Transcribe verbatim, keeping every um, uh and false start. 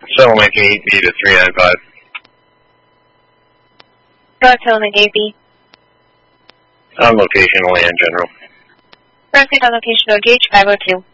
Settlement gate B to three nine five. Go ahead, settlement gate B. On location, land general. Proceed on location, O G H five oh two.